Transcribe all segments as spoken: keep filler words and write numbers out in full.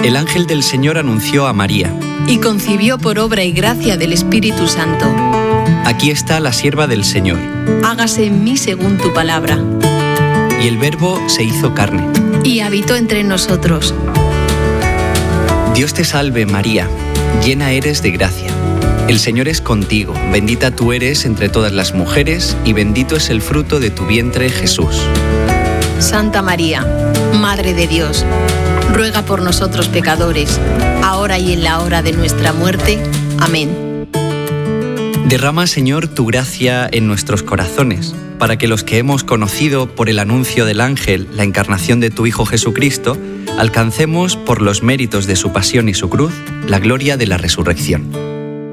El ángel del Señor anunció a María. Y concibió por obra y gracia del Espíritu Santo. Aquí está la sierva del Señor. Hágase en mí según tu palabra. Y el Verbo se hizo carne. Y habitó entre nosotros. Dios te salve, María, llena eres de gracia. El Señor es contigo, bendita tú eres entre todas las mujeres, y bendito es el fruto de tu vientre, Jesús. Santa María, Madre de Dios, ruega por nosotros pecadores, ahora y en la hora de nuestra muerte. Amén. Derrama, Señor, tu gracia en nuestros corazones, para que los que hemos conocido por el anuncio del ángel la encarnación de tu Hijo Jesucristo, alcancemos, por los méritos de su pasión y su cruz, la gloria de la resurrección.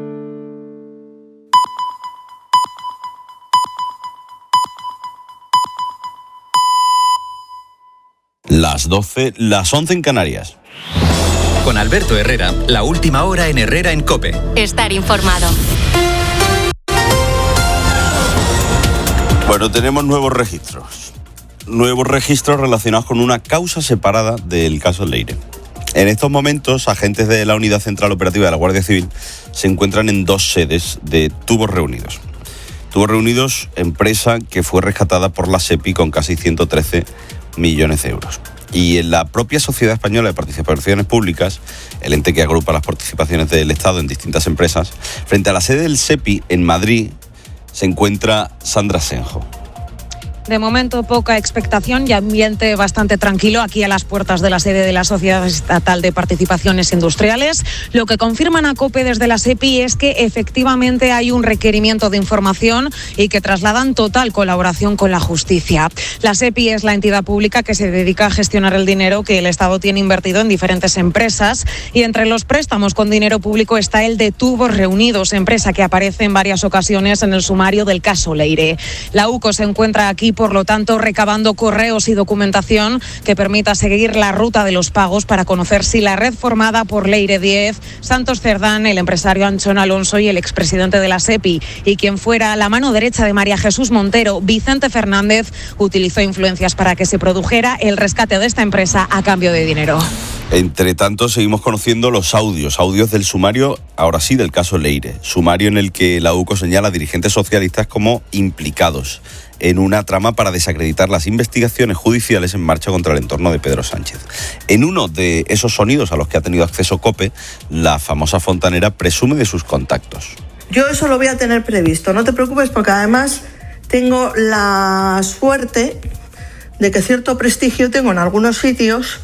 Las doce, las once en Canarias. Con Alberto Herrera, la última hora en Herrera en COPE. Estar informado. Bueno, tenemos nuevos registros. Nuevos registros relacionados con una causa separada del caso Leire. En estos momentos, agentes de la Unidad Central Operativa de la Guardia Civil se encuentran en dos sedes de Tubos Reunidos. Tubos Reunidos, empresa que fue rescatada por la SEPI con casi ciento trece millones de euros. Y en la propia Sociedad Española de Participaciones Públicas, el ente que agrupa las participaciones del Estado en distintas empresas, frente a la sede del SEPI en Madrid, se encuentra Sandra Senjo. De momento, poca expectación y ambiente bastante tranquilo aquí a las puertas de la sede de la Sociedad Estatal de Participaciones Industriales. Lo que confirman a COPE desde la SEPI es que efectivamente hay un requerimiento de información y que trasladan total colaboración con la justicia. La SEPI es la entidad pública que se dedica a gestionar el dinero que el Estado tiene invertido en diferentes empresas, y entre los préstamos con dinero público está el de Tubos Reunidos, empresa que aparece en varias ocasiones en el sumario del caso Leire. La UCO se encuentra aquí, por lo tanto, recabando correos y documentación que permita seguir la ruta de los pagos para conocer si la red formada por Leire diez, Santos Cerdán, el empresario Anchón Alonso y el expresidente de la SEPI, y quien fuera la mano derecha de María Jesús Montero, Vicente Fernández, utilizó influencias para que se produjera el rescate de esta empresa a cambio de dinero. Entre tanto, seguimos conociendo los audios, audios del sumario, ahora sí, del caso Leire. Sumario en el que la UCO señala a dirigentes socialistas como implicados en una trama para desacreditar las investigaciones judiciales en marcha contra el entorno de Pedro Sánchez. En uno de esos sonidos a los que ha tenido acceso COPE, la famosa fontanera presume de sus contactos. Yo eso lo voy a tener previsto, no te preocupes, porque además tengo la suerte de que cierto prestigio tengo en algunos sitios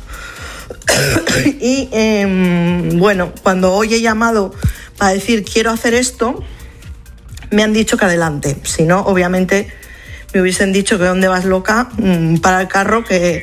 y eh, bueno, cuando hoy he llamado para decir quiero hacer esto, me han dicho que adelante. Si no, obviamente me hubiesen dicho que dónde vas, loca, para el carro, que...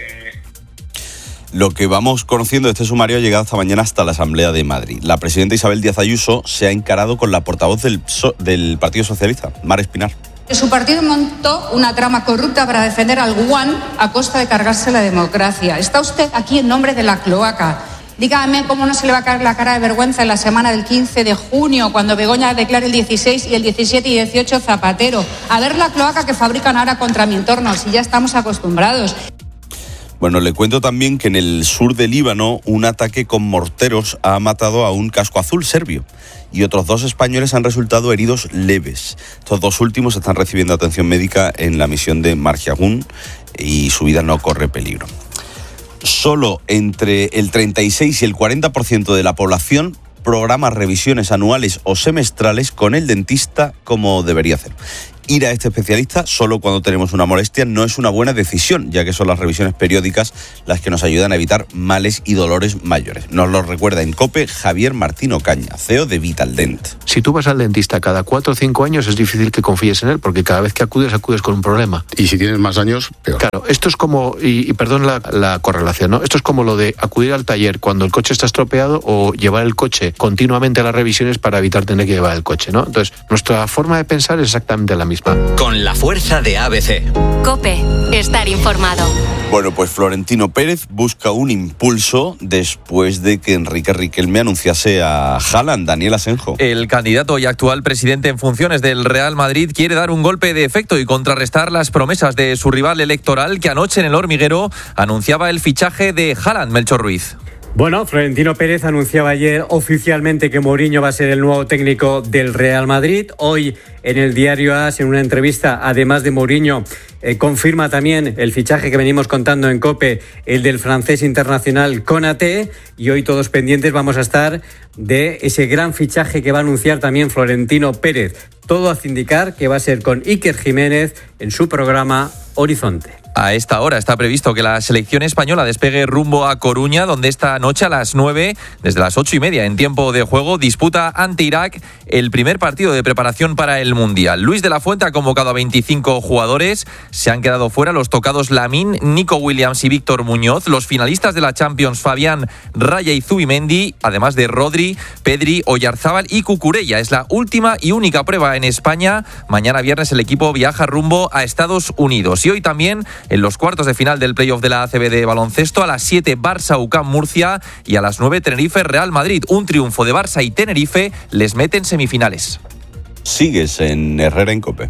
Lo que vamos conociendo de este sumario ha llegado esta mañana hasta la Asamblea de Madrid. La presidenta Isabel Díaz Ayuso se ha encarado con la portavoz del, so- del Partido Socialista, Mar Espinar. Su partido montó una trama corrupta para defender al Guan a costa de cargarse la democracia. Está usted aquí en nombre de la cloaca. Dígame cómo no se le va a caer la cara de vergüenza en la semana del quince de junio, cuando Begoña declare el dieciséis y el diecisiete y dieciocho Zapatero. A ver la cloaca que fabrican ahora contra mi entorno, si ya estamos acostumbrados. Bueno, le cuento también que en el sur de Líbano un ataque con morteros ha matado a un casco azul serbio y otros dos españoles han resultado heridos leves. Estos dos últimos están recibiendo atención médica en la misión de Marjagun y su vida no corre peligro. Solo entre el treinta y seis y el cuarenta por ciento de la población programa revisiones anuales o semestrales con el dentista como debería hacer. Ir a este especialista solo cuando tenemos una molestia no es una buena decisión, ya que son las revisiones periódicas las que nos ayudan a evitar males y dolores mayores. Nos lo recuerda en COPE Javier Martín Ocaña, C E O de Vitaldent. Si tú vas al dentista cada cuatro o cinco años es difícil que confíes en él, porque cada vez que acudes, acudes con un problema. Y si tienes más años, peor. Claro, esto es como, y, y perdón la, la correlación, ¿no? Esto es como lo de acudir al taller cuando el coche está estropeado o llevar el coche continuamente a las revisiones para evitar tener que llevar el coche, ¿no? Entonces, nuestra forma de pensar es exactamente la misma. Con la fuerza de A B C. COPE, estar informado. Bueno, pues Florentino Pérez busca un impulso después de que Enrique Riquelme anunciase a Haaland. Daniel Asenjo. El candidato y actual presidente en funciones del Real Madrid quiere dar un golpe de efecto y contrarrestar las promesas de su rival electoral, que anoche en El Hormiguero anunciaba el fichaje de Haaland. Melchor Ruiz. Bueno, Florentino Pérez anunciaba ayer oficialmente que Mourinho va a ser el nuevo técnico del Real Madrid. Hoy en el diario AS, en una entrevista, además de Mourinho, eh, confirma también el fichaje que venimos contando en COPE, el del francés internacional Konaté. Y hoy todos pendientes vamos a estar de ese gran fichaje que va a anunciar también Florentino Pérez. Todo hace indicar que va a ser con Iker Jiménez en su programa Horizonte. A esta hora está previsto que la selección española despegue rumbo a Coruña, donde esta noche a las nueve, desde las ocho y media en tiempo de juego, disputa ante Irak el primer partido de preparación para el Mundial. Luis de la Fuente ha convocado a veinticinco jugadores. Se han quedado fuera los tocados Lamine, Nico Williams y Víctor Muñoz. Los finalistas de la Champions, Fabián, Raya y Zubimendi, además de Rodri, Pedri, Oyarzábal y Cucurella. Es la última y única prueba en España. Mañana viernes el equipo viaja rumbo a Estados Unidos. Y hoy también en los cuartos de final del playoff de la A C B de baloncesto, a las siete Barça U C A M Murcia y a las nueve Tenerife Real Madrid. Un triunfo de Barça y Tenerife les mete en semifinales. Sigues en Herrera en COPE.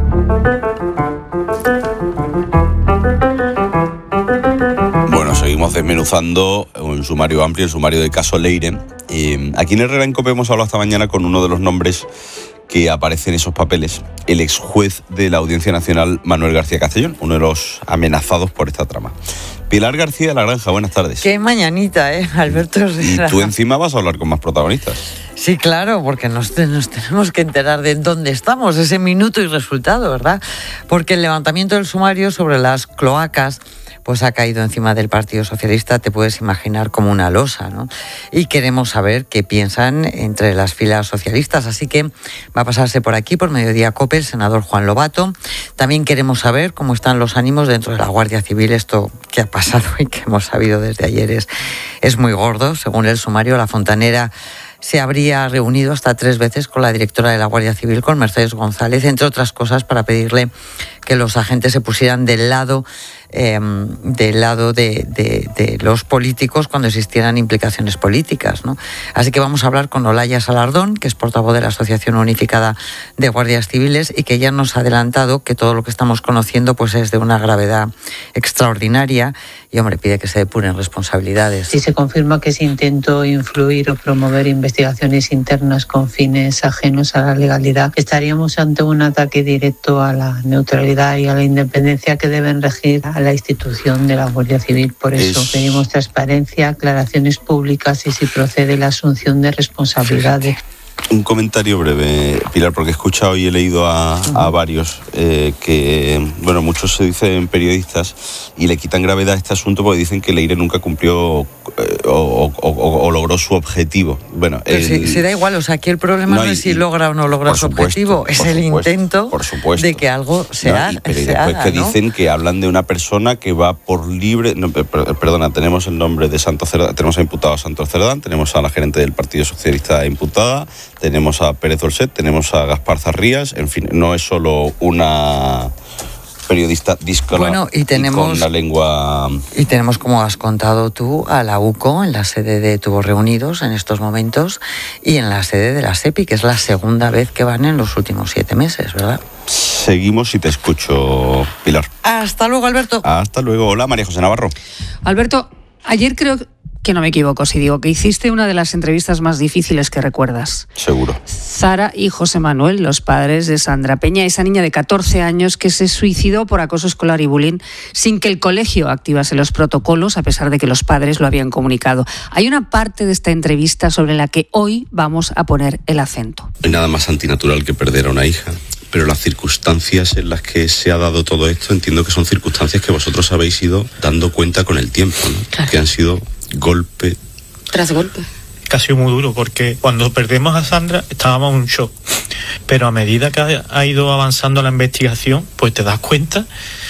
Bueno, seguimos desmenuzando un sumario amplio, el sumario del caso Leire. Eh, aquí en Herrera en COPE hemos hablado esta mañana con uno de los nombres que aparece en esos papeles, el ex juez de la Audiencia Nacional, Manuel García Castellón, uno de los amenazados por esta trama. Pilar García de la Granja, buenas tardes. Qué mañanita, ¿eh, Alberto Herrera? Y tú encima vas a hablar con más protagonistas. Sí, claro, porque nos, nos tenemos que enterar de dónde estamos, ese minuto y resultado, ¿verdad? Porque el levantamiento del sumario sobre las cloacas pues ha caído encima del Partido Socialista, te puedes imaginar, como una losa, ¿no? Y queremos saber qué piensan entre las filas socialistas, así que va a pasarse por aquí, por Mediodía COPE, el senador Juan Lobato. También queremos saber cómo están los ánimos dentro de la Guardia Civil. Esto que ha pasado y que hemos sabido desde ayer es, es muy gordo. Según el sumario, la Fontanera se habría reunido hasta tres veces con la directora de la Guardia Civil, con Mercedes González, entre otras cosas para pedirle que los agentes se pusieran del lado eh, del lado de, de, de los políticos cuando existieran implicaciones políticas, ¿no? Así que vamos a hablar con Olaya Salardón, que es portavoz de la Asociación Unificada de Guardias Civiles y que ya nos ha adelantado que todo lo que estamos conociendo pues es de una gravedad extraordinaria y, hombre, pide que se depuren responsabilidades. Si se confirma que se intentó influir o promover investigaciones internas con fines ajenos a la legalidad, estaríamos ante un ataque directo a la neutralidad y a la independencia que deben regir a la institución de la Guardia Civil. Por eso es... pedimos transparencia, aclaraciones públicas y, si procede, la asunción de responsabilidades. Un comentario breve, Pilar, porque he escuchado y he leído a, a varios eh, que, bueno, muchos se dicen periodistas y le quitan gravedad a este asunto porque dicen que Leire nunca cumplió eh, o, o, o, o logró su objetivo. Bueno, el, si, si da igual, o sea, aquí el problema no, no es si logra o no logra su supuesto, objetivo, es el supuesto, intento por supuesto. de que algo se, no, haga, pero se después haga, que ¿no? dicen que hablan de una persona que va por libre... No, perdona, tenemos el nombre de Santos Cerdán, tenemos a imputado a Santos Cerdán, tenemos a la gerente del Partido Socialista imputada, tenemos a Pérez Dolcet, tenemos a Gaspar Zarrías, en fin, no es solo una periodista díscola bueno, y, tenemos, y con la lengua... Y tenemos, como has contado tú, a la U C O en la sede de Tubos Reunidos en estos momentos y en la sede de la SEPI, que es la segunda vez que van en los últimos siete meses, ¿verdad? Seguimos y te escucho, Pilar. Hasta luego, Alberto. Hasta luego. Hola, María José Navarro. Alberto, ayer creo que no me equivoco si digo que hiciste una de las entrevistas más difíciles que recuerdas. Seguro. Zara y José Manuel, los padres de Sandra Peña, esa niña de catorce años que se suicidó por acoso escolar y bullying sin que el colegio activase los protocolos, a pesar de que los padres lo habían comunicado. Hay una parte de esta entrevista sobre la que hoy vamos a poner el acento. No hay nada más antinatural que perder a una hija. Pero las circunstancias en las que se ha dado todo esto, entiendo que son circunstancias que vosotros habéis ido dando cuenta con el tiempo, ¿no? Claro. Que han sido golpe tras golpe. Que ha sido muy duro, porque cuando perdemos a Sandra estábamos en un shock. Pero a medida que ha ido avanzando la investigación, pues te das cuenta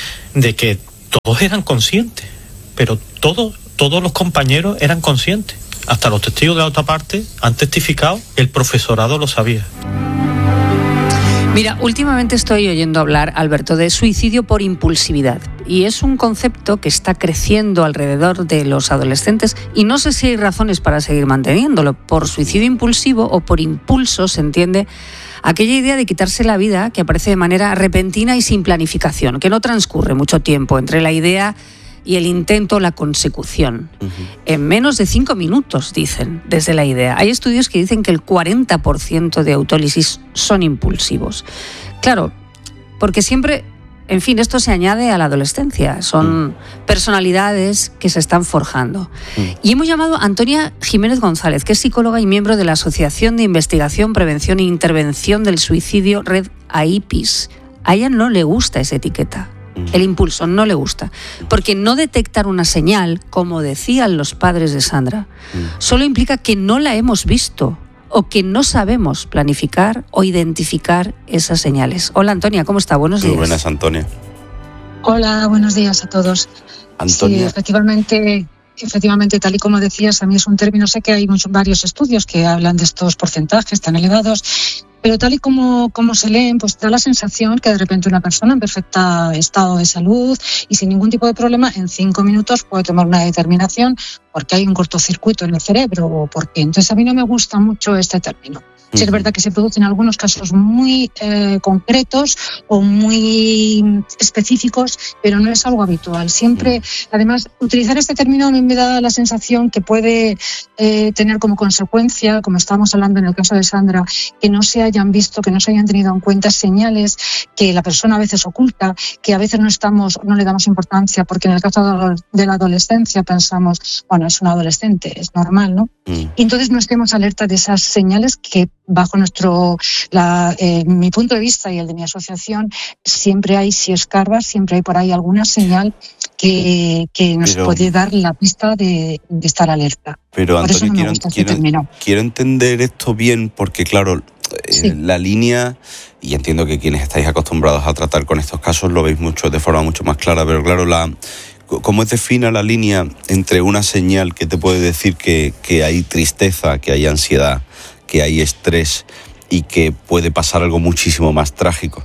de que todos eran conscientes. Pero todos, todos los compañeros eran conscientes. Hasta los testigos de la otra parte han testificado, el profesorado lo sabía. Mira, últimamente estoy oyendo hablar, Alberto, de suicidio por impulsividad. Y es un concepto que está creciendo alrededor de los adolescentes y no sé si hay razones para seguir manteniéndolo. Por suicidio impulsivo o por impulso se entiende aquella idea de quitarse la vida que aparece de manera repentina y sin planificación, que no transcurre mucho tiempo entre la idea y el intento, la consecución. Uh-huh. En menos de cinco minutos, dicen, desde la idea. Hay estudios que dicen que el cuarenta por ciento de autólisis son impulsivos. Claro, porque siempre, en fin, esto se añade a la adolescencia. Son uh-huh. personalidades que se están forjando. Uh-huh. Y hemos llamado a Antonia Jiménez González, que es psicóloga y miembro de la Asociación de Investigación, Prevención e Intervención del Suicidio, Red A I P I S. A ella no le gusta esa etiqueta. El impulso no le gusta, porque no detectar una señal, como decían los padres de Sandra, solo implica que no la hemos visto o que no sabemos planificar o identificar esas señales. Hola Antonia, ¿cómo está? Buenos días. Muy buenas, Antonia. Hola, buenos días a todos. Antonia. Sí, efectivamente, efectivamente, tal y como decías, a mí es un término, sé que hay muchos, varios estudios que hablan de estos porcentajes tan elevados, pero tal y como, como se leen, pues da la sensación que de repente una persona en perfecto estado de salud y sin ningún tipo de problema, en cinco minutos puede tomar una determinación porque hay un cortocircuito en el cerebro o porque. Entonces a mí no me gusta mucho este término. Sí, es verdad que se producen algunos casos muy eh, concretos o muy específicos, pero no es algo habitual. Siempre, además, utilizar este término a mí me da la sensación que puede eh, tener como consecuencia, como estábamos hablando en el caso de Sandra, que no se hayan visto, que no se hayan tenido en cuenta señales que la persona a veces oculta, que a veces no estamos, no le damos importancia, porque en el caso de la adolescencia pensamos, bueno, es un adolescente, es normal, ¿no? Mm. Y entonces no estemos alerta de esas señales que bajo nuestro, la, eh, mi punto de vista y el de mi asociación, siempre hay, si escarbas, siempre hay por ahí alguna señal que, que nos pero, puede dar la pista de, de estar alerta. Pero Antonio, no quiero, quiero, quiero entender esto bien porque, claro, sí. eh, la línea, y entiendo que quienes estáis acostumbrados a tratar con estos casos lo veis mucho de forma mucho más clara, pero claro, la... ¿cómo es defina la línea entre una señal que te puede decir que, que hay tristeza, que hay ansiedad, que hay estrés y que puede pasar algo muchísimo más trágico?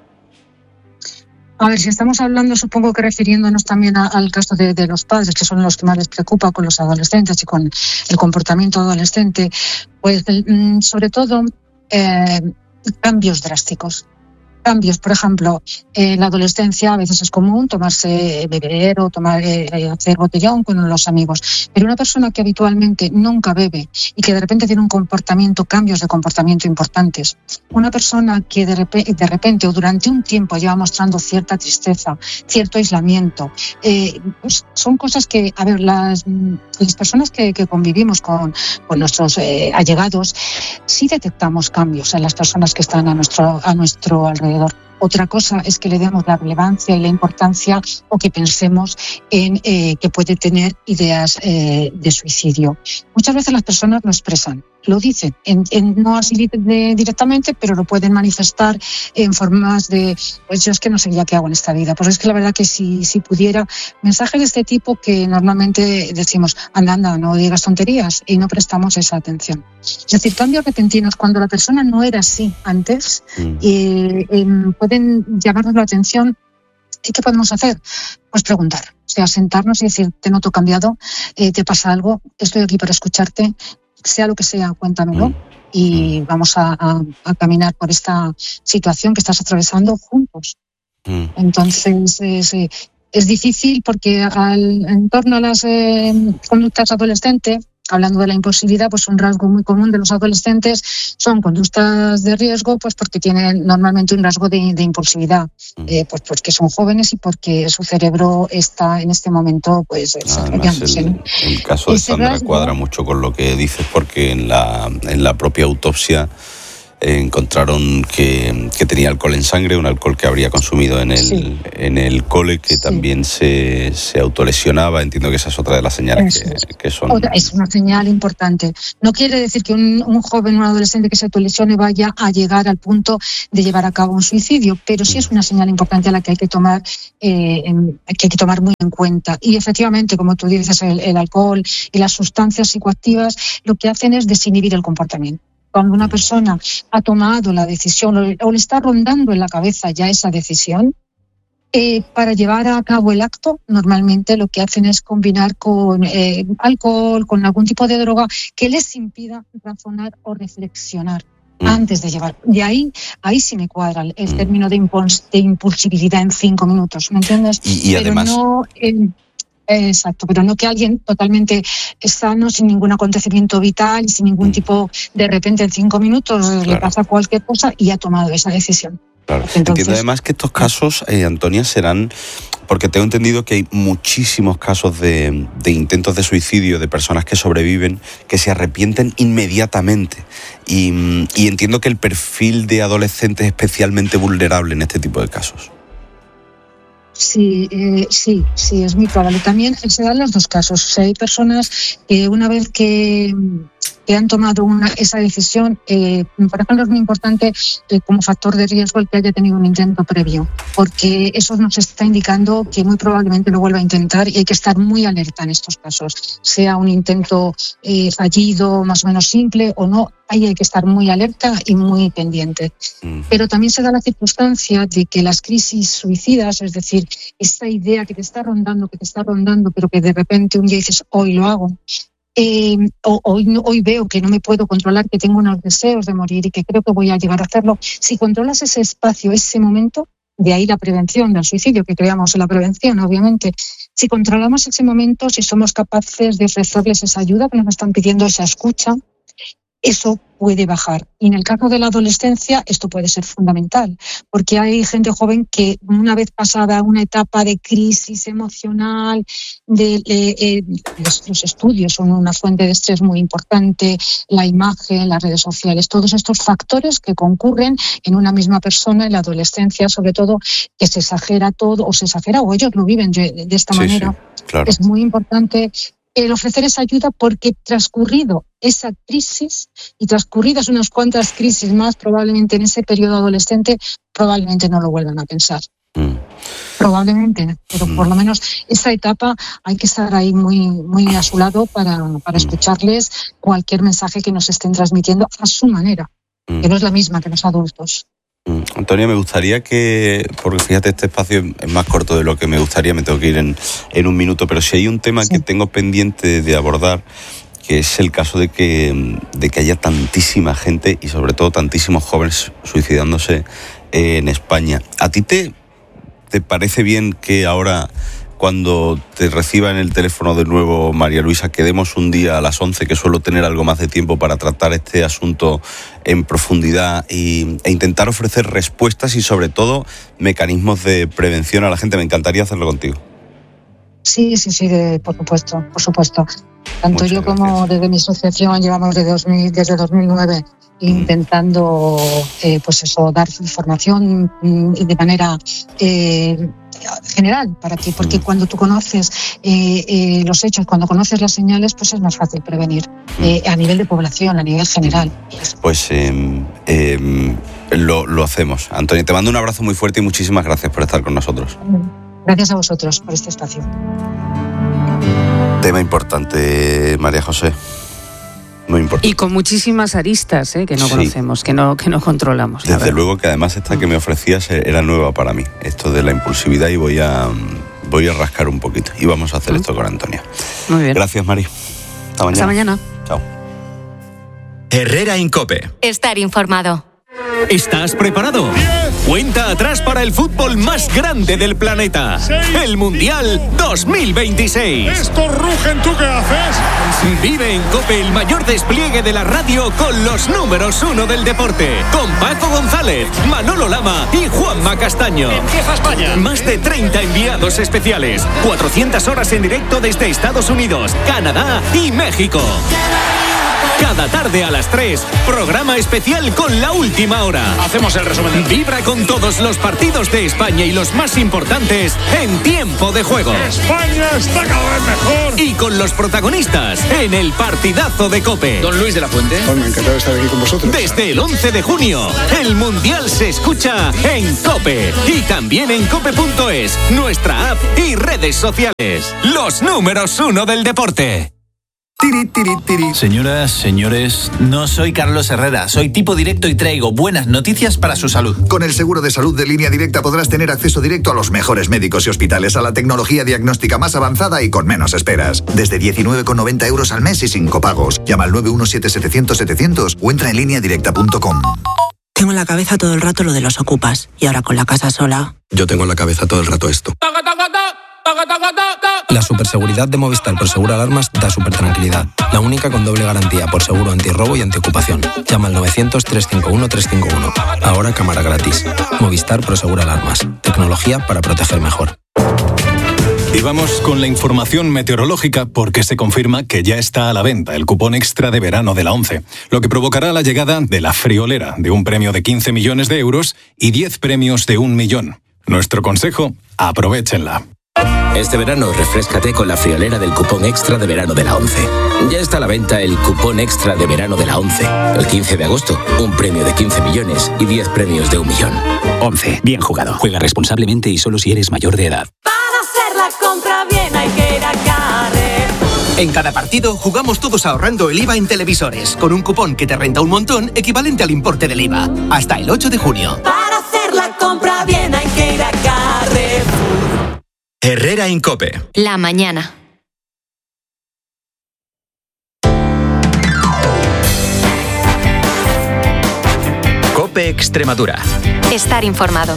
A ver, si estamos hablando, supongo que refiriéndonos también a, al caso de, de los padres, que son los que más les preocupa con los adolescentes y con el comportamiento adolescente, pues sobre todo eh, cambios drásticos. Cambios, por ejemplo, en la adolescencia a veces es común tomarse, beber o tomar, eh, hacer botellón con los amigos, pero una persona que habitualmente nunca bebe y que de repente tiene un comportamiento, cambios de comportamiento importantes, una persona que de repente, de repente o durante un tiempo lleva mostrando cierta tristeza, cierto aislamiento, eh, pues son cosas que, a ver, las, las personas que, que convivimos con, con nuestros eh, allegados, sí detectamos cambios en las personas que están a nuestro, a nuestro alrededor. Otra cosa es que le demos la relevancia y la importancia o que pensemos en eh, que puede tener ideas eh, de suicidio. Muchas veces las personas lo expresan, lo dicen, en, en, no así de, directamente, pero lo pueden manifestar en formas de, pues yo es que no sé ya qué hago en esta vida. Pues es que la verdad que si, si pudiera, mensajes de este tipo que normalmente decimos, anda, anda, no digas tonterías y no prestamos esa atención. Es decir, cambios repentinos cuando la persona no era así antes, mm. eh, eh, pueden llamarnos la atención. ¿Y qué podemos hacer? Pues preguntar, o sea, sentarnos y decir, te noto cambiado, eh, te pasa algo, estoy aquí para escucharte, sea lo que sea, cuéntamelo, mm. y vamos a, a, a caminar por esta situación que estás atravesando juntos. Mm. Entonces, es, es difícil porque al, en torno a las eh, conductas adolescentes, hablando de la impulsividad, pues un rasgo muy común de los adolescentes son conductas de riesgo, pues porque tienen normalmente un rasgo de, de impulsividad, mm. eh, pues porque son jóvenes y porque su cerebro está en este momento pues desarrollándose. El, el caso de Sandra rasgo, cuadra mucho con lo que dices, porque en la, en la propia autopsia encontraron que, que tenía alcohol en sangre, un alcohol que habría consumido en el, sí. en el cole, que sí. también se, se autolesionaba. Entiendo que esa es otra de las señales que, que son... Otra, es una señal importante. No quiere decir que un, un joven, un adolescente que se autolesione vaya a llegar al punto de llevar a cabo un suicidio, pero sí es una señal importante a la que hay que tomar, eh, en, que hay que tomar muy en cuenta. Y efectivamente, como tú dices, el, el alcohol y las sustancias psicoactivas lo que hacen es desinhibir el comportamiento. Cuando una persona ha tomado la decisión o le está rondando en la cabeza ya esa decisión, eh, para llevar a cabo el acto, normalmente lo que hacen es combinar con eh, alcohol, con algún tipo de droga que les impida razonar o reflexionar mm. antes de llevar. Y ahí, ahí sí me cuadra el, el mm. término de, impuls, de impulsibilidad en cinco minutos, ¿me entiendes? Y, y Pero además... no... Eh, Exacto, pero no que alguien totalmente sano, sin ningún acontecimiento vital, sin ningún tipo, de repente en cinco minutos claro. le pasa cualquier cosa y ha tomado esa decisión. Claro. Entonces, entiendo además que estos casos, eh, Antonia, serán, porque tengo entendido que hay muchísimos casos de, de intentos de suicidio de personas que sobreviven, que se arrepienten inmediatamente. Y, y entiendo que el perfil de adolescente es especialmente vulnerable en este tipo de casos. Sí, eh, sí, sí, es muy probable. También se dan los dos casos. O sea, hay personas que una vez que, que han tomado una, esa decisión, eh, por ejemplo, es muy importante eh, como factor de riesgo el que haya tenido un intento previo, porque eso nos está indicando que muy probablemente lo vuelva a intentar y hay que estar muy alerta en estos casos, sea un intento eh, fallido, más o menos simple o no. Ahí hay que estar muy alerta y muy pendiente. Mm. Pero también se da la circunstancia de que las crisis suicidas, es decir, esta idea que te está rondando, que te está rondando, pero que de repente un día dices, hoy lo hago, eh, o, hoy, no, hoy veo que no me puedo controlar, que tengo unos deseos de morir y que creo que voy a llegar a hacerlo. Si controlas ese espacio, ese momento, de ahí la prevención del suicidio, que creamos en la prevención, obviamente. Si controlamos ese momento, si somos capaces de ofrecerles esa ayuda que nos están pidiendo, esa escucha, eso puede bajar. Y en el caso de la adolescencia esto puede ser fundamental, porque hay gente joven que una vez pasada una etapa de crisis emocional, de, de, de los, los estudios son una fuente de estrés muy importante, la imagen, las redes sociales, todos estos factores que concurren en una misma persona en la adolescencia, sobre todo que se exagera todo, o se exagera, o ellos lo viven de, de esta sí, manera. Sí, claro. Es muy importante el ofrecer esa ayuda porque transcurrido esa crisis y transcurridas unas cuantas crisis más, probablemente en ese periodo adolescente, probablemente no lo vuelvan a pensar. Mm. Probablemente, pero mm. por lo menos esa etapa hay que estar ahí muy, muy a su lado para, para mm. escucharles cualquier mensaje que nos estén transmitiendo a su manera, mm. que no es la misma que los adultos. Antonia, me gustaría que, porque fíjate, este espacio es más corto de lo que me gustaría, me tengo que ir en, en un minuto, pero si hay un tema sí. que tengo pendiente de abordar, que es el caso de que, de que haya tantísima gente y sobre todo tantísimos jóvenes suicidándose en España. ¿A ti te, te parece bien que ahora, cuando te reciba en el teléfono de nuevo María Luisa, quedemos un día a las once, que suelo tener algo más de tiempo para tratar este asunto en profundidad y, e intentar ofrecer respuestas y sobre todo mecanismos de prevención a la gente? Me encantaría hacerlo contigo. Sí, sí, sí, de, por supuesto, por supuesto. Tanto Muchas yo como gracias. Desde mi asociación llevamos desde, dos mil, desde dos mil nueve mm. intentando, eh, pues eso, dar información de manera eh, general, para que, porque mm. cuando tú conoces eh, eh, los hechos, cuando conoces las señales, pues es más fácil prevenir mm. eh, a nivel de población, a nivel general. Pues eh, eh, lo, lo hacemos. Antonia, te mando un abrazo muy fuerte y muchísimas gracias por estar con nosotros. Gracias a vosotros por este espacio. Tema importante, María José. Muy importante. Y con muchísimas aristas ¿eh? que no sí. conocemos, que no, que no controlamos. Desde luego que además esta que me ofrecías era nueva para mí, esto de la impulsividad, y voy a, voy a rascar un poquito. Y vamos a hacer ¿Mm? esto con Antonia. Muy bien. Gracias, Mari. Hasta mañana. Hasta mañana. Chao. Herrera Incope. Estar informado. ¿Estás preparado? Cuenta atrás para el fútbol más grande del planeta. El Mundial dos mil veintiséis. Estos rugen, ¿tú qué haces? Vive en COPE el mayor despliegue de la radio con los números uno del deporte. Con Paco González, Manolo Lama y Juanma Castaño. Empieza España. Más de treinta enviados especiales. cuatrocientas horas en directo desde Estados Unidos, Canadá y México. Cada tarde a las tres, programa especial con La Última Hora. Hacemos el resumen. Vibra con todos los partidos de España y los más importantes en tiempo de juego. España está cada vez mejor. Y con los protagonistas en el partidazo de COPE. Don Luis de la Fuente. Bueno, encantado de estar aquí con vosotros. Desde el once de junio, el Mundial se escucha en COPE. Y también en cope punto es, nuestra app y redes sociales. Los números uno del deporte. Tiri, tiri, tiri. Señoras, señores, no soy Carlos Herrera, soy tipo directo y traigo buenas noticias para su salud. Con el seguro de salud de Línea Directa podrás tener acceso directo a los mejores médicos y hospitales, a la tecnología diagnóstica más avanzada y con menos esperas. Desde diecinueve con noventa euros al mes y sin copagos. Llama al nueve uno siete setecientos setecientos o entra en línea directa punto com. Tengo en la cabeza todo el rato lo de los ocupas y ahora con la casa sola. Yo tengo en la cabeza todo el rato esto. La superseguridad de Movistar Prosegur Alarmas da súper tranquilidad. La única con doble garantía por seguro antirrobo y antiocupación. Llama al novecientos, trescientos cincuenta y uno, trescientos cincuenta y uno. Ahora cámara gratis. Movistar Prosegur Alarmas. Tecnología para proteger mejor. Y vamos con la información meteorológica porque se confirma que ya está a la venta el cupón extra de verano de la ONCE, lo que provocará la llegada de la friolera de un premio de quince millones de euros y diez premios de un millón. Nuestro consejo, aprovéchenla. Este verano refréscate con la friolera del cupón extra de verano de la ONCE. Ya está a la venta el cupón extra de verano de la ONCE. El quince de agosto, un premio de quince millones y diez premios de un millón. ONCE, bien jugado. Juega responsablemente y solo si eres mayor de edad. La compra bien hay que ir a Carrefour. En cada partido jugamos todos ahorrando el I V A en televisores, con un cupón que te renta un montón equivalente al importe del I V A. Hasta el ocho de junio. Para hacer la compra bien hay que ir a Carrefour. Herrera Incope. La mañana. Cope Extremadura. Estar informado.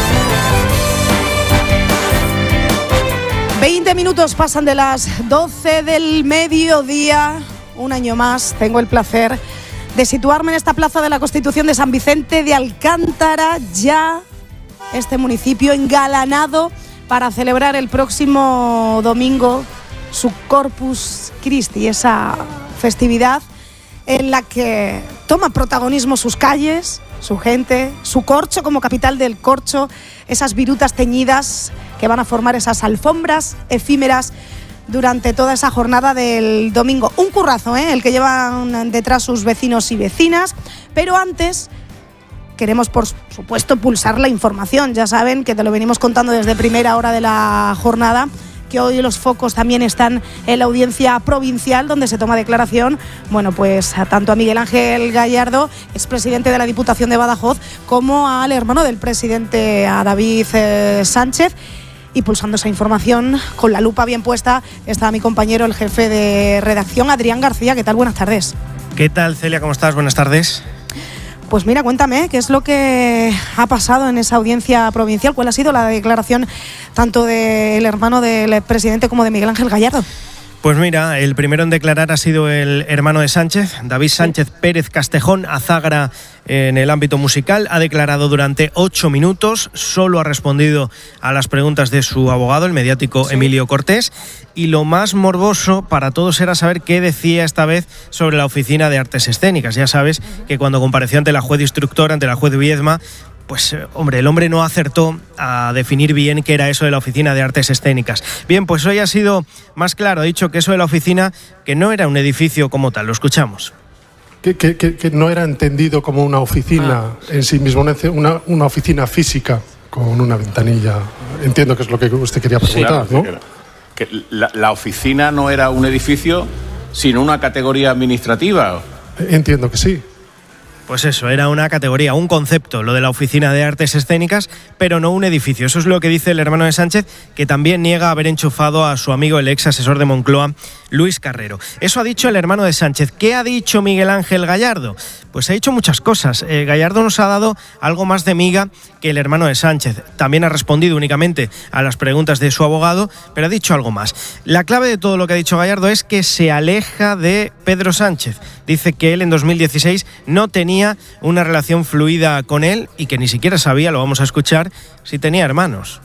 veinte minutos pasan de las doce del mediodía. Un año más tengo el placer de situarme en esta plaza de la Constitución de San Vicente de Alcántara, ya este municipio engalanado para celebrar el próximo domingo su Corpus Christi, esa festividad en la que toma protagonismo sus calles, su gente, su corcho como capital del corcho, esas virutas teñidas que van a formar esas alfombras efímeras durante toda esa jornada del domingo. Un currazo, ¿eh? El que llevan detrás sus vecinos y vecinas, pero antes queremos, por supuesto, pulsar la información. Ya saben que te lo venimos contando desde primera hora de la jornada, que hoy los focos también están en la audiencia provincial, donde se toma declaración, bueno, pues tanto a Miguel Ángel Gallardo, expresidente de la Diputación de Badajoz, como al hermano del presidente, a David eh, Sánchez. Y pulsando esa información, con la lupa bien puesta, está mi compañero, el jefe de redacción, Adrián García. ¿Qué tal? Buenas tardes. ¿Qué tal, Celia? ¿Cómo estás? Buenas tardes. Pues mira, cuéntame, ¿qué es lo que ha pasado en esa audiencia provincial? ¿Cuál ha sido la declaración tanto del hermano del presidente como de Miguel Ángel Gallardo? Pues mira, el primero en declarar ha sido el hermano de Sánchez, David Sánchez Pérez Castejón, azagra en el ámbito musical. Ha declarado durante ocho minutos, solo ha respondido a las preguntas de su abogado, el mediático sí. Emilio Cortés. Y lo más morboso para todos era saber qué decía esta vez sobre la Oficina de Artes Escénicas. Ya sabes que cuando compareció ante la juez instructora, ante la juez Viedma, pues hombre, el hombre no acertó a definir bien qué era eso de la Oficina de Artes Escénicas. Bien, pues hoy ha sido más claro, ha dicho que eso de la oficina, que no era un edificio como tal. Lo escuchamos. Que, que, que, que no era entendido como una oficina ah. en sí mismo, una, una oficina física con una ventanilla. Entiendo que es lo que usted quería preguntar, sí, claro, ¿no? Que la, la oficina no era un edificio, sino una categoría administrativa. Entiendo que sí. Pues eso, era una categoría, un concepto, lo de la Oficina de Artes Escénicas, pero no un edificio. Eso es lo que dice el hermano de Sánchez, que también niega haber enchufado a su amigo, el ex asesor de Moncloa, Luis Carrero. Eso ha dicho el hermano de Sánchez. ¿Qué ha dicho Miguel Ángel Gallardo? Pues ha dicho muchas cosas. Eh, Gallardo nos ha dado algo más de miga que el hermano de Sánchez. También ha respondido únicamente a las preguntas de su abogado, pero ha dicho algo más. La clave de todo lo que ha dicho Gallardo es que se aleja de Pedro Sánchez. Dice que él en dos mil dieciséis no tenía una relación fluida con él y que ni siquiera sabía, lo vamos a escuchar, si tenía hermanos.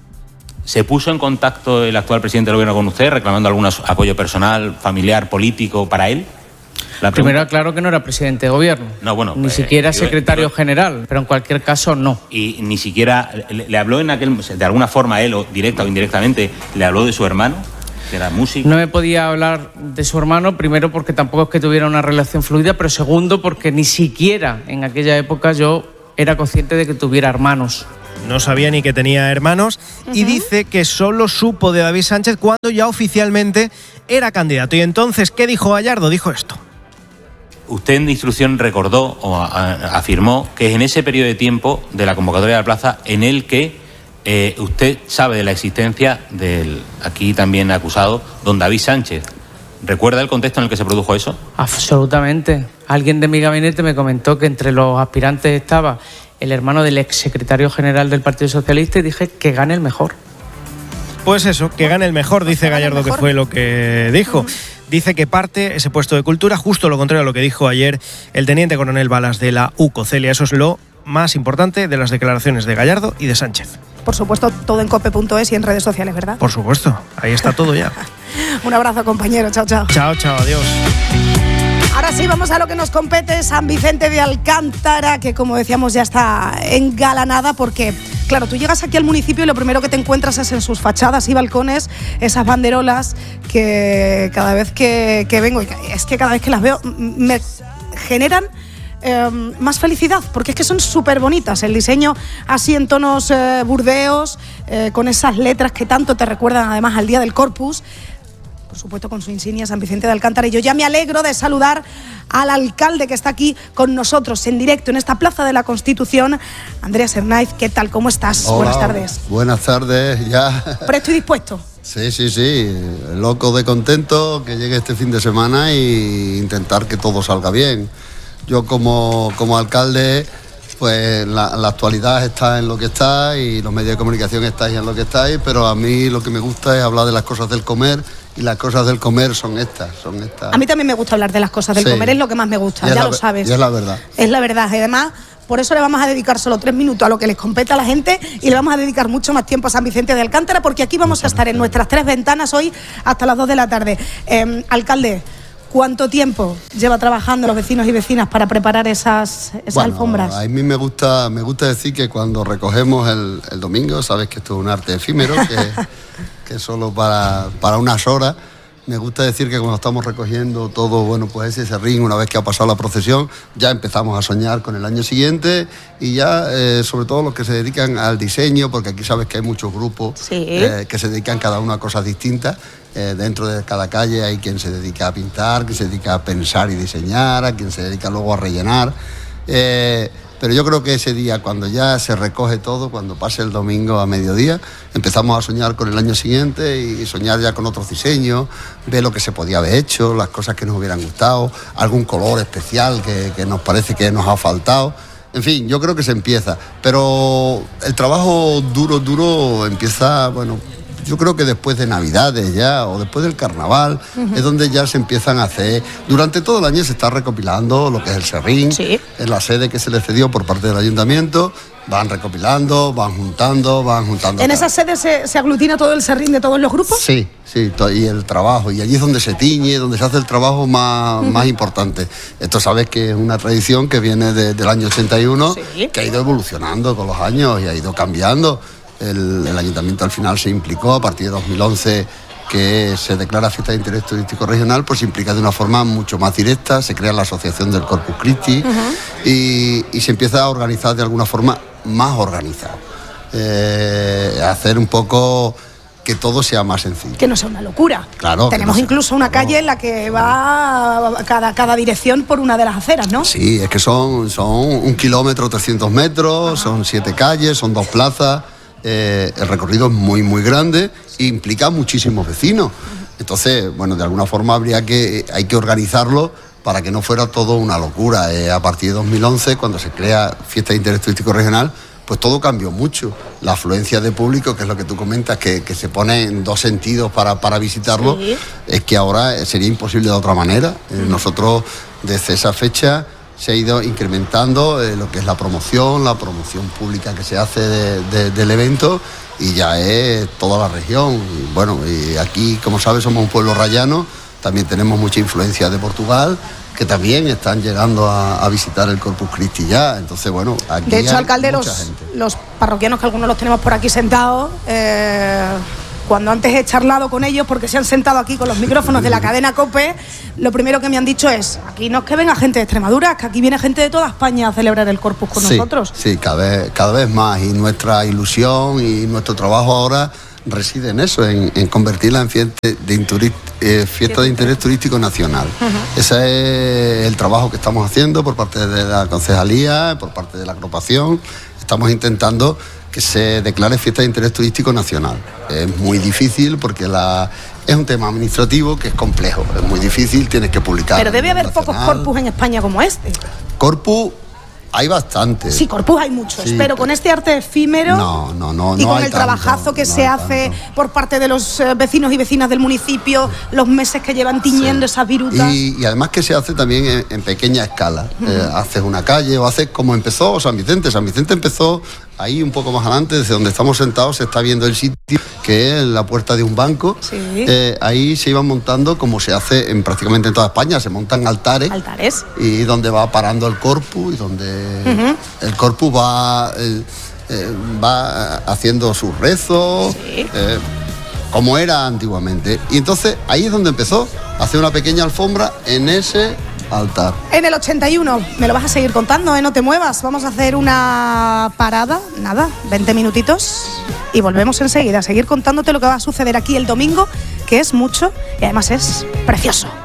¿Se puso en contacto el actual presidente del gobierno con usted reclamando algún apoyo personal, familiar, político para él? La Primero aclaro que no era presidente de gobierno, no, bueno, ni eh, siquiera yo, secretario yo, general, pero en cualquier caso no. Y ni siquiera le, le habló en aquel, de alguna forma él, o directa o indirectamente, le habló de su hermano, que era músico. No me podía hablar de su hermano, primero porque tampoco es que tuviera una relación fluida, pero segundo porque ni siquiera en aquella época yo era consciente de que tuviera hermanos. No sabía ni que tenía hermanos. Uh-huh. Y dice que solo supo de David Sánchez cuando ya oficialmente era candidato. Y entonces, ¿qué dijo Gallardo? Dijo esto. Usted en instrucción recordó o a, a, afirmó que es en ese periodo de tiempo de la convocatoria de la plaza en el que eh, usted sabe de la existencia del aquí también acusado don David Sánchez. ¿Recuerda el contexto en el que se produjo eso? Absolutamente. Alguien de mi gabinete me comentó que entre los aspirantes estaba el hermano del exsecretario general del Partido Socialista y dije que gane el mejor. Pues eso, que gane el mejor, dice Gallardo, que fue lo que dijo. Uh-huh. Dice que parte ese puesto de cultura, justo lo contrario a lo que dijo ayer el teniente coronel Balas de la UCO. Celia, eso es lo más importante de las declaraciones de Gallardo y de Sánchez. Por supuesto, todo en cope punto es y en redes sociales, ¿verdad? Por supuesto, ahí está todo ya. Un abrazo, compañero. Chao, chao. Chao, chao, adiós. Ahora sí, vamos a lo que nos compete. San Vicente de Alcántara, que como decíamos ya está engalanada porque, claro, tú llegas aquí al municipio y lo primero que te encuentras es en sus fachadas y balcones esas banderolas que cada vez que, que vengo, y es que cada vez que las veo me generan eh, más felicidad, porque es que son súper bonitas. El diseño así en tonos eh, burdeos, eh, con esas letras que tanto te recuerdan además al Día del Corpus. Por supuesto, con su insignia San Vicente de Alcántara. Y yo ya me alegro de saludar al alcalde que está aquí con nosotros en directo en esta Plaza de la Constitución, Andreas Hernáiz. ¿Qué tal? ¿Cómo estás? Hola, buenas tardes. Buenas tardes, ya. ¿Presto y dispuesto? Sí, sí, sí. Loco de contento que llegue este fin de semana e intentar que todo salga bien. Yo como, como alcalde, pues la, la actualidad está en lo que está y los medios de comunicación estáis en lo que estáis, pero a mí lo que me gusta es hablar de las cosas del comer. Y las cosas del comer son estas, son estas. A mí también me gusta hablar de las cosas del sí. comer, es lo que más me gusta, ya la, lo sabes. Y es la verdad. Es la verdad, y además, por eso le vamos a dedicar solo tres minutos a lo que les compete a la gente y le vamos a dedicar mucho más tiempo a San Vicente de Alcántara, porque aquí vamos a estar en nuestras tres ventanas hoy hasta las dos de la tarde. Eh, alcalde, ¿cuánto tiempo lleva trabajando los vecinos y vecinas para preparar esas, esas bueno, alfombras? A mí me gusta, me gusta decir que cuando recogemos el, el domingo, sabes que esto es un arte efímero, que... que solo para, para unas horas. Me gusta decir que cuando estamos recogiendo todo, bueno, pues ese serrín, una vez que ha pasado la procesión, ya empezamos a soñar con el año siguiente y ya, eh, sobre todo los que se dedican al diseño, porque aquí sabes que hay muchos grupos sí. eh, que se dedican cada uno a cosas distintas. Eh, dentro de cada calle hay quien se dedica a pintar, quien se dedica a pensar y diseñar, a quien se dedica luego a rellenar. Eh, Pero yo creo que ese día, cuando ya se recoge todo, cuando pase el domingo a mediodía, empezamos a soñar con el año siguiente y soñar ya con otros diseños, ver lo que se podía haber hecho, las cosas que nos hubieran gustado, algún color especial que, que nos parece que nos ha faltado. En fin, yo creo que se empieza, pero el trabajo duro, duro empieza, bueno... Yo creo que después de Navidades ya, o después del Carnaval, uh-huh. es donde ya se empiezan a hacer... Durante todo el año se está recopilando lo que es el serrín, sí. en la sede que se le cedió por parte del Ayuntamiento, van recopilando, van juntando, van juntando... ¿En esa sede se, se aglutina todo el serrín de todos los grupos? Sí, sí, y el trabajo, y allí es donde se tiñe, donde se hace el trabajo más, uh-huh. más importante. Esto sabes que es una tradición que viene de, del año ochenta y uno, sí. que ha ido evolucionando con los años y ha ido cambiando. El, el Ayuntamiento al final se implicó a partir de dos mil once que se declara fiesta de interés turístico regional, pues se implica de una forma mucho más directa, se crea la asociación del Corpus Christi uh-huh. y, y se empieza a organizar de alguna forma más organizado, eh, a hacer un poco que todo sea más sencillo. Que no sea una locura. Claro. Tenemos no sea, incluso una calle no. en la que va cada, cada dirección por una de las aceras, ¿no? Sí, es que son, son un kilómetro, trescientos metros, uh-huh. son siete calles, son dos plazas. Eh, el recorrido es muy, muy grande e implica muchísimos vecinos. Entonces, bueno, de alguna forma habría que, hay que organizarlo para que no fuera todo una locura. Eh, a partir de dos mil once, cuando se crea Fiesta de Interés Turístico Regional, pues todo cambió mucho. La afluencia de público, que es lo que tú comentas, que, que se pone en dos sentidos para, para visitarlo, sí. es que ahora sería imposible de otra manera. Eh, nosotros, desde esa fecha... se ha ido incrementando eh, lo que es la promoción, la promoción pública que se hace de, de, del evento y ya es toda la región. Y bueno, y aquí, como sabes, somos un pueblo rayano, también tenemos mucha influencia de Portugal, que también están llegando a, a visitar el Corpus Christi ya. Entonces, bueno, aquí de hecho, hay alcalde, mucha los, gente. los parroquianos, que algunos los tenemos por aquí sentados, eh, cuando antes he charlado con ellos, porque se han sentado aquí con los micrófonos de la cadena COPE, lo primero que me han dicho es, aquí no es que venga gente de Extremadura, es que aquí viene gente de toda España a celebrar el Corpus con sí, nosotros. Sí, cada vez, cada vez más, y nuestra ilusión y nuestro trabajo ahora reside en eso, en, en convertirla en fiesta de, inturi, eh, fiesta de interés turístico nacional. Uh-huh. Ese es el trabajo que estamos haciendo por parte de la concejalía, por parte de la agrupación. Estamos intentando que se declare fiesta de interés turístico nacional. Es muy difícil porque la, es un tema administrativo que es complejo, es muy difícil, tienes que publicar. Pero debe haber nacional. Pocos corpus en España como este. Corpus Hay bastante. Sí, corpus hay muchos, Sí, pero con este arte efímero No, no, no. y no con hay el tanto, trabajazo que no se hay hace por parte de los eh, vecinos y vecinas del municipio, los meses que llevan tiñendo esas virutas. Y, y además que se hace también en, en pequeña escala. Ujú. Eh, haces una calle o haces como empezó San Vicente. San Vicente empezó ahí un poco más adelante, desde donde estamos sentados, se está viendo el sitio, que es la puerta de un banco. Sí. Eh, ahí se iban montando, como se hace en prácticamente en toda España, se montan altares. Altares. Y donde va parando el corpus y donde Ujú. el corpus va, eh, eh, va haciendo sus rezos. Sí. eh, como era antiguamente. Y entonces ahí es donde empezó a hacer una pequeña alfombra en ese altar. En el ochenta y uno, me lo vas a seguir contando, ¿eh? No te muevas. Vamos a hacer una parada, nada, veinte minutitos y volvemos enseguida a seguir contándote lo que va a suceder aquí el domingo, que es mucho y además es precioso.